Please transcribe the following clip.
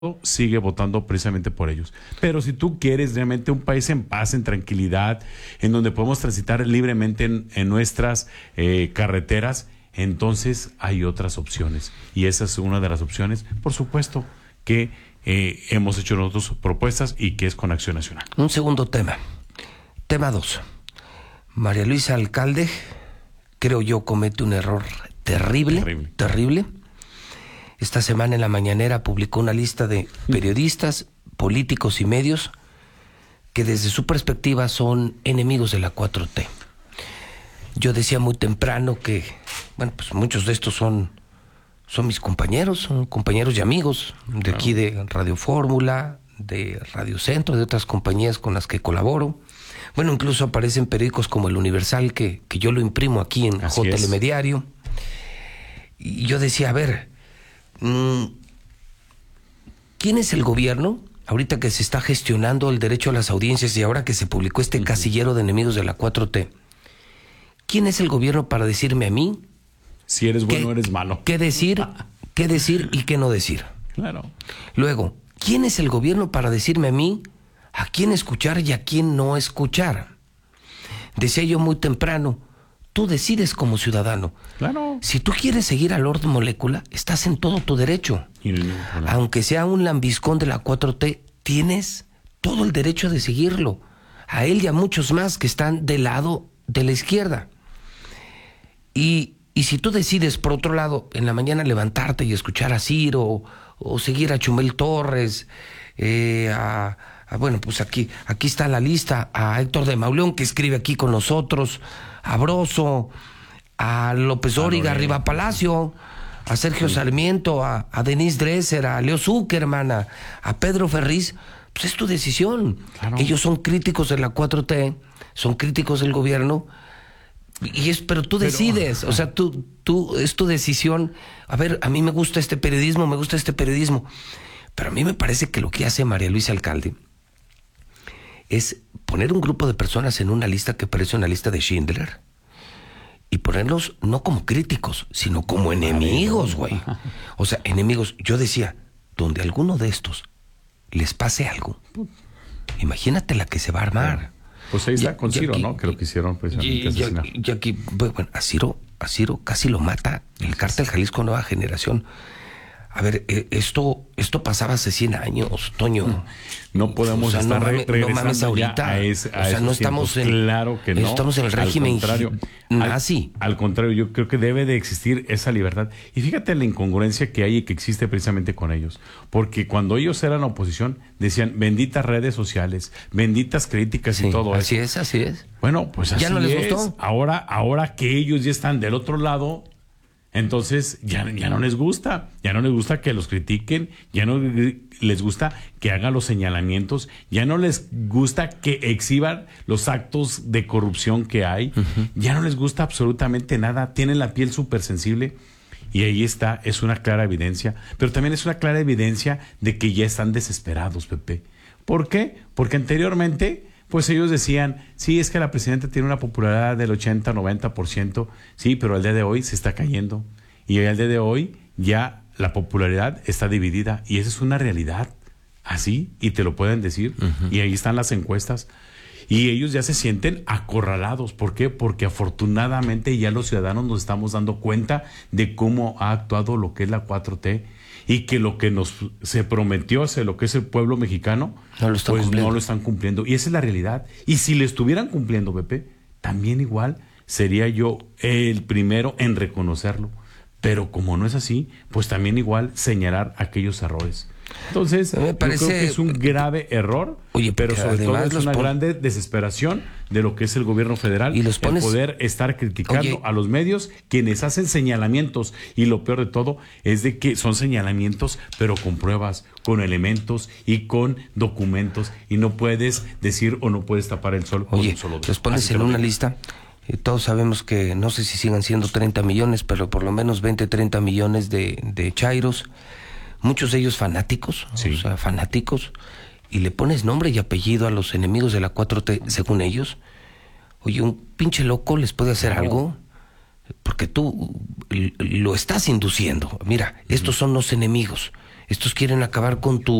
sigue votando precisamente por ellos. Pero si tú quieres realmente un país en paz, en tranquilidad, en donde podemos transitar libremente en nuestras carreteras, entonces hay otras opciones. Y esa es una de las opciones, por supuesto, que hemos hecho nosotros propuestas y que es con Acción Nacional. Un segundo tema. Tema 2. María Luisa Alcalde, creo yo, comete un error terrible. Esta semana en la mañanera publicó una lista de periodistas, políticos y medios que desde su perspectiva son enemigos de la 4T. Yo decía muy temprano que, bueno, pues muchos de estos son mis compañeros, son compañeros y amigos de aquí de Radio Fórmula, de Radio Centro, de otras compañías con las que colaboro. Bueno, incluso aparecen periódicos como El Universal, que yo lo imprimo aquí en JL Mediario. Y yo decía, a ver, ¿quién es el gobierno? Ahorita que se está gestionando el derecho a las audiencias y ahora que se publicó este casillero de enemigos de la 4T, ¿quién es el gobierno para decirme a mí si eres bueno o eres malo? ¿Qué decir y qué no decir? Claro. Luego, ¿quién es el gobierno para decirme a mí a quién escuchar y a quién no escuchar? Decía yo muy temprano, tú decides como ciudadano. Claro. Si tú quieres seguir a Lord Molécula, estás en todo tu derecho. Aunque sea un lambiscón de la 4T, tienes todo el derecho de seguirlo. A él y a muchos más que están del lado de la izquierda. Y si tú decides, por otro lado, en la mañana levantarte y escuchar a Ciro o seguir a Chumel Torres, bueno, pues aquí está la lista, a Héctor de Mauleón, que escribe aquí con nosotros, a Broso, a López Dóriga, Riva Palacio, a Sergio Sarmiento, a Denise Dresser, a Leo Zuckerman, a Pedro Ferriz, pues es tu decisión. Claro. Ellos son críticos de la 4T, son críticos del gobierno, pero tú decides, o sea, tú es tu decisión. A ver, a mí me gusta este periodismo, pero a mí me parece que lo que hace María Luisa Alcalde es poner un grupo de personas en una lista que parece una lista de Schindler y ponerlos no como críticos, sino como enemigos, güey. O sea, enemigos. Yo decía, donde alguno de estos les pase algo, imagínate la que se va a armar. Pues ahí está con Ciro, ¿no? Que lo quisieron precisamente asesinar. Y aquí, bueno, a Ciro casi lo mata el Cártel Jalisco Nueva Generación. A ver, esto pasaba hace 100 años, Toño. No podemos estar regresando ahorita. A no estamos claro que no. Estamos en el régimen nazi. Al contrario, yo creo que debe de existir esa libertad. Y fíjate la incongruencia que hay y que existe precisamente con ellos. Porque cuando ellos eran oposición, decían, benditas redes sociales, benditas críticas y todo eso. Así es. Bueno, pues así ¿Ya no les gustó? Ahora que ellos ya están del otro lado, entonces ya no les gusta que los critiquen, ya no les gusta que hagan los señalamientos, ya no les gusta que exhiban los actos de corrupción que hay, ya no les gusta absolutamente nada, tienen la piel súper sensible y ahí está, es una clara evidencia, pero también es una clara evidencia de que ya están desesperados, Pepe. ¿Por qué? Porque anteriormente pues ellos decían, sí, es que la presidenta tiene una popularidad del 80-90%, sí, pero al día de hoy se está cayendo. Y al día de hoy ya la popularidad está dividida. Y esa es una realidad, así, y te lo pueden decir. Y ahí están las encuestas. Y ellos ya se sienten acorralados. ¿Por qué? Porque afortunadamente ya los ciudadanos nos estamos dando cuenta de cómo ha actuado lo que es la 4T. Y que lo que se prometió hacia lo que es el pueblo mexicano, no lo están cumpliendo. Y esa es la realidad. Y si le estuvieran cumpliendo, Pepe, también igual sería yo el primero en reconocerlo. Pero como no es así, pues también igual señalar aquellos errores. Entonces, me parece, yo creo que es un grave error, pero sobre todo es una grande desesperación de lo que es el gobierno federal, y el poder estar criticando a los medios, quienes hacen señalamientos, y lo peor de todo es de que son señalamientos, pero con pruebas, con elementos y con documentos, y no puedes decir o no puedes tapar el sol con un solo dedo. Los pones en una lista. Todos sabemos que no sé si sigan siendo 30 millones, pero por lo menos 20-30 millones de chairos. Muchos de ellos fanáticos, y le pones nombre y apellido a los enemigos de la 4T, según ellos. Oye, un pinche loco les puede hacer algo, porque tú lo estás induciendo. Mira, estos son los enemigos, Estos quieren acabar con tu